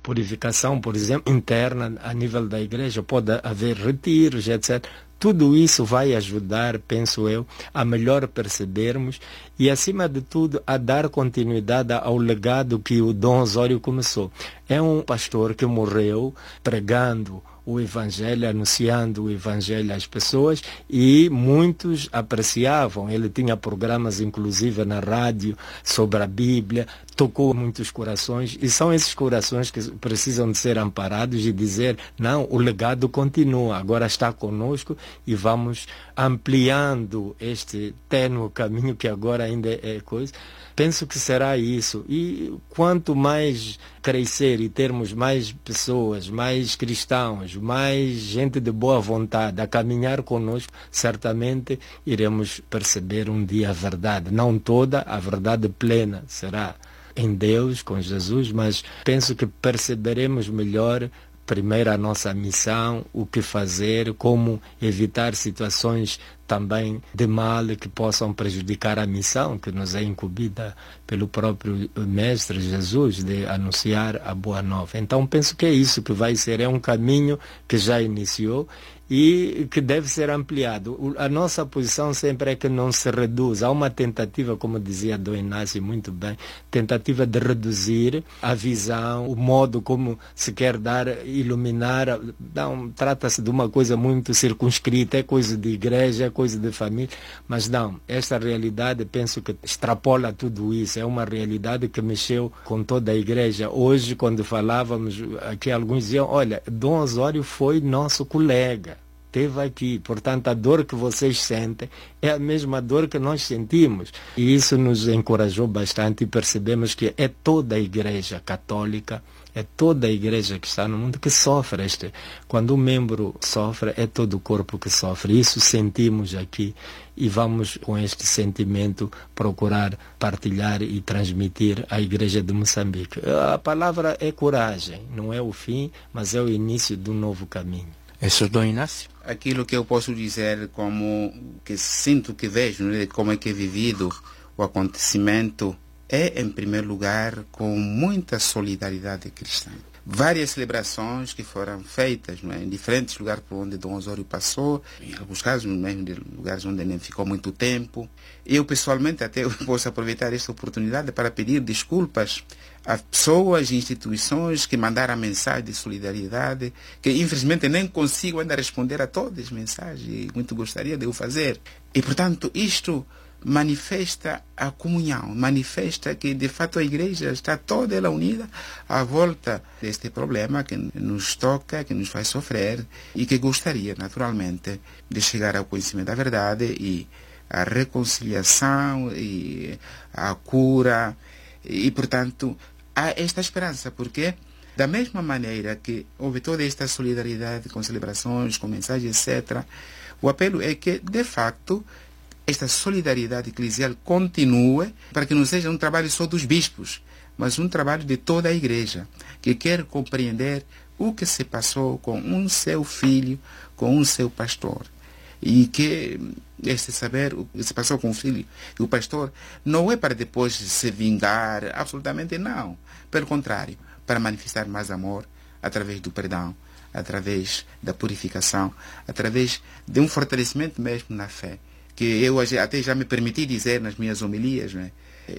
purificação, por exemplo, interna a nível da igreja, pode haver retiros, etc. Tudo isso vai ajudar, penso eu, a melhor percebermos e, acima de tudo, a dar continuidade ao legado que o Dom Osório começou. É um pastor que morreu pregando o Evangelho, anunciando o Evangelho às pessoas, e muitos apreciavam. Ele tinha programas, inclusive, na rádio sobre a Bíblia, tocou muitos corações, e são esses corações que precisam de ser amparados e dizer, não, o legado continua, agora está conosco e vamos ampliando este tênue caminho que agora ainda é coisa. Penso que será isso. E quanto mais crescer e termos mais pessoas, mais cristãos, mais gente de boa vontade a caminhar conosco, certamente iremos perceber um dia a verdade. Não toda, a verdade plena será em Deus, com Jesus, mas penso que perceberemos melhor primeiro a nossa missão, o que fazer, como evitar situações também de mal que possam prejudicar a missão que nos é incumbida pelo próprio Mestre Jesus de anunciar a Boa Nova. Então penso que é isso que vai ser, é um caminho que já iniciou e que deve ser ampliado. A nossa posição sempre é que não se reduz. Há uma tentativa, como dizia Dom Inácio muito bem, tentativa de reduzir a visão, o modo como se quer dar, iluminar. Não, trata-se de uma coisa muito circunscrita, é coisa de igreja, é coisa de família, mas não, esta realidade penso que extrapola tudo isso, é uma realidade que mexeu com toda a igreja. Hoje, quando falávamos aqui, alguns diziam, olha, Dom Osório foi nosso colega, esteve aqui, portanto a dor que vocês sentem é a mesma dor que nós sentimos, e isso nos encorajou bastante e percebemos que é toda a igreja católica, é toda a igreja que está no mundo que sofre. Quando um membro sofre, é todo o corpo que sofre. Isso sentimos aqui e vamos, com este sentimento, procurar partilhar e transmitir à igreja de Moçambique. A palavra é coragem, não é o fim, mas é o início de um novo caminho. Isso, Dom Inácio? Aquilo que eu posso dizer, como que sinto, que vejo, né, como é que é vivido o acontecimento, é, em primeiro lugar, com muita solidariedade cristã. Várias celebrações que foram feitas, não é, em diferentes lugares por onde Dom Osório passou, em alguns casos mesmo de lugares onde nem ficou muito tempo. Eu, pessoalmente, até posso aproveitar esta oportunidade para pedir desculpas a pessoas e instituições que mandaram mensagem de solidariedade, que infelizmente nem consigo ainda responder a todas as mensagens, e muito gostaria de o fazer. E, portanto, isto manifesta a comunhão, manifesta que de fato a igreja está toda ela unida à volta deste problema que nos toca, que nos faz sofrer e que gostaria naturalmente de chegar ao conhecimento da verdade e à reconciliação e à cura. E portanto há esta esperança, porque da mesma maneira que houve toda esta solidariedade com celebrações, com mensagens, etc., o apelo é que de facto esta solidariedade eclesial continue, para que não seja um trabalho só dos bispos, mas um trabalho de toda a igreja, que quer compreender o que se passou com um seu filho, com um seu pastor. E que este saber o que se passou com o filho e o pastor não é para depois se vingar, absolutamente não. Pelo contrário, para manifestar mais amor através do perdão, através da purificação, através de um fortalecimento mesmo na fé, que eu até já me permiti dizer nas minhas homilias, né?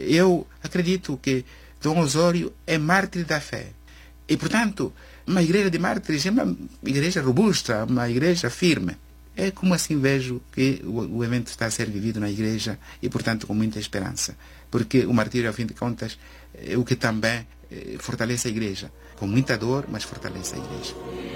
Eu acredito que Dom Osório é mártir da fé. E, portanto, uma igreja de mártires é uma igreja robusta, uma igreja firme. É como assim vejo que o evento está a ser vivido na igreja e, portanto, com muita esperança. Porque o martírio, ao fim de contas, é o que também fortalece a igreja. Com muita dor, mas fortalece a igreja.